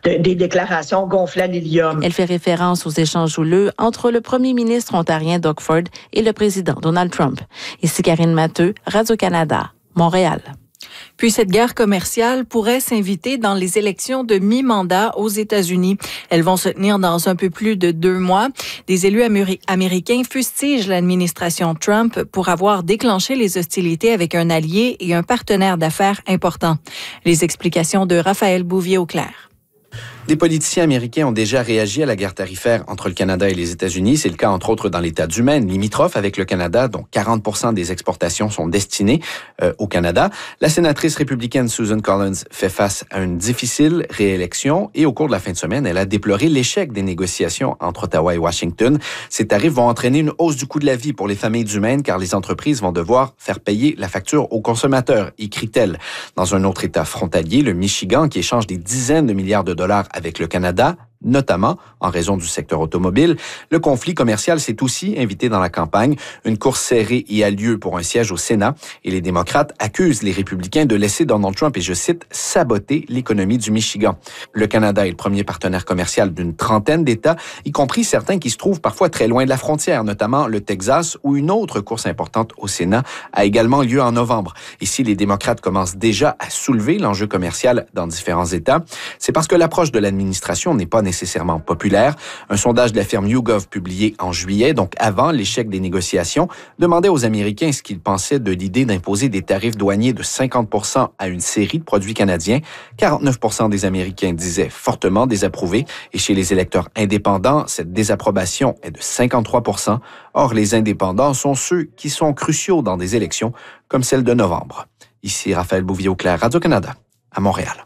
des déclarations gonflées à l'hélium. Elle fait référence aux échanges houleux entre le premier ministre ontarien Doug Ford et le président Donald Trump. Ici Karine Matteux, Radio-Canada, Montréal. Puis cette guerre commerciale pourrait s'inviter dans les élections de mi-mandat aux États-Unis. Elles vont se tenir dans un peu plus de 2 mois. Des élus américains fustigent l'administration Trump pour avoir déclenché les hostilités avec un allié et un partenaire d'affaires important. Les explications de Raphaël Bouvier-Auclair. Des politiciens américains ont déjà réagi à la guerre tarifaire entre le Canada et les États-Unis. C'est le cas, entre autres, dans l'État du Maine, limitrophe avec le Canada, dont 40% des exportations sont destinées au Canada. La sénatrice républicaine Susan Collins fait face à une difficile réélection et au cours de la fin de semaine, elle a déploré l'échec des négociations entre Ottawa et Washington. Ces tarifs vont entraîner une hausse du coût de la vie pour les familles du Maine car les entreprises vont devoir faire payer la facture aux consommateurs, écrit-elle. Dans un autre État frontalier, le Michigan, qui échange des dizaines de milliards de dollars avec le Canada, notamment en raison du secteur automobile. Le conflit commercial s'est aussi invité dans la campagne. Une course serrée y a lieu pour un siège au Sénat et les démocrates accusent les républicains de laisser Donald Trump, et je cite, saboter l'économie du Michigan. Le Canada est le premier partenaire commercial d'une trentaine d'États, y compris certains qui se trouvent parfois très loin de la frontière, notamment le Texas, où une autre course importante au Sénat a également lieu en novembre. Et si les démocrates commencent déjà à soulever l'enjeu commercial dans différents États, c'est parce que l'approche de l'administration n'est pas nécessairement populaire. Un sondage de la firme YouGov publié en juillet, donc avant l'échec des négociations, demandait aux Américains ce qu'ils pensaient de l'idée d'imposer des tarifs douaniers de 50% à une série de produits canadiens. 49% des Américains disaient fortement désapprouver. Et chez les électeurs indépendants, cette désapprobation est de 53%. Or, les indépendants sont ceux qui sont cruciaux dans des élections comme celle de novembre. Ici Raphaël Bouvier-Auclair, Radio-Canada, à Montréal.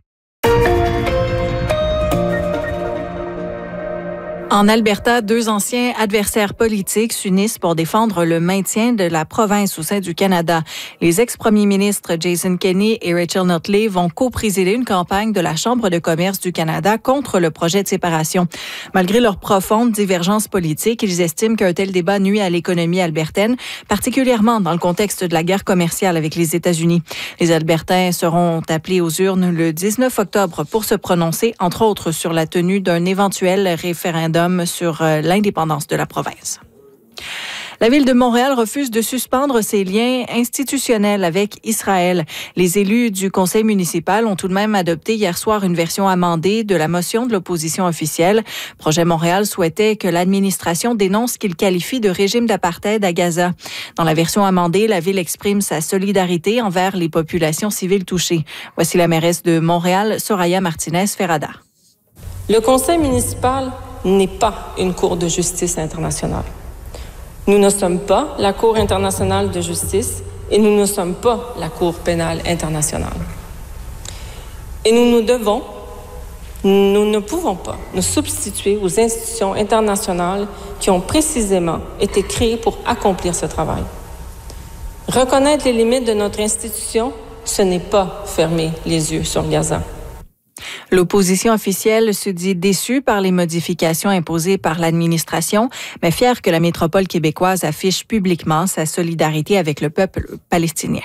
En Alberta, 2 anciens adversaires politiques s'unissent pour défendre le maintien de la province au sein du Canada. Les ex-premiers ministres Jason Kenney et Rachel Notley vont co-présider une campagne de la Chambre de commerce du Canada contre le projet de séparation. Malgré leurs profondes divergences politiques, ils estiment qu'un tel débat nuit à l'économie albertaine, particulièrement dans le contexte de la guerre commerciale avec les États-Unis. Les Albertains seront appelés aux urnes le 19 octobre pour se prononcer, entre autres, sur la tenue d'un éventuel référendum sur l'indépendance de la province. La Ville de Montréal refuse de suspendre ses liens institutionnels avec Israël. Les élus du conseil municipal ont tout de même adopté hier soir une version amendée de la motion de l'opposition officielle. Projet Montréal souhaitait que l'administration dénonce ce qu'il qualifie de régime d'apartheid à Gaza. Dans la version amendée, la Ville exprime sa solidarité envers les populations civiles touchées. Voici la mairesse de Montréal, Soraya Martinez-Ferrada. Le conseil municipal n'est pas une cour de justice internationale. Nous ne sommes pas la Cour internationale de justice et nous ne sommes pas la Cour pénale internationale. Et nous ne pouvons pas nous substituer aux institutions internationales qui ont précisément été créées pour accomplir ce travail. Reconnaître les limites de notre institution, ce n'est pas fermer les yeux sur Gaza. L'opposition officielle se dit déçue par les modifications imposées par l'administration, mais fière que la métropole québécoise affiche publiquement sa solidarité avec le peuple palestinien.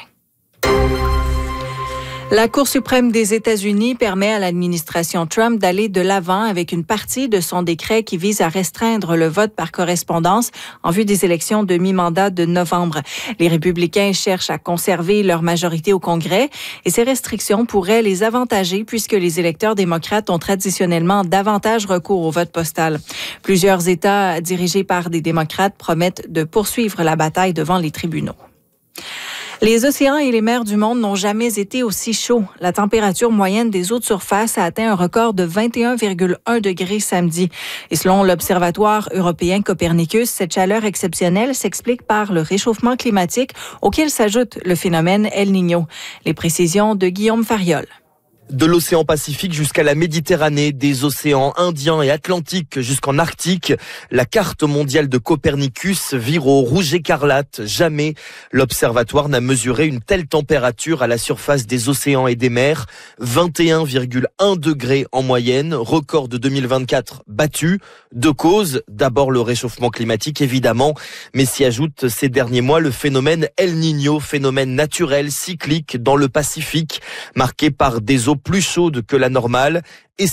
La Cour suprême des États-Unis permet à l'administration Trump d'aller de l'avant avec une partie de son décret qui vise à restreindre le vote par correspondance en vue des élections de mi-mandat de novembre. Les républicains cherchent à conserver leur majorité au Congrès et ces restrictions pourraient les avantager puisque les électeurs démocrates ont traditionnellement davantage recours au vote postal. Plusieurs États dirigés par des démocrates promettent de poursuivre la bataille devant les tribunaux. Les océans et les mers du monde n'ont jamais été aussi chauds. La température moyenne des eaux de surface a atteint un record de 21,1 degrés samedi. Et selon l'Observatoire européen Copernicus, cette chaleur exceptionnelle s'explique par le réchauffement climatique auquel s'ajoute le phénomène El Niño. Les précisions de Guillaume Fariol. De l'océan Pacifique jusqu'à la Méditerranée, des océans Indien et Atlantique jusqu'en Arctique, la carte mondiale de Copernicus vire au rouge écarlate. Jamais l'observatoire n'a mesuré une telle température à la surface des océans et des mers. 21,1 degrés en moyenne, record de 2024 battu. Deux causes, d'abord le réchauffement climatique évidemment, mais s'y ajoute ces derniers mois le phénomène El Niño, phénomène naturel cyclique dans le Pacifique, marqué par des eaux plus chaudes que la normale. Et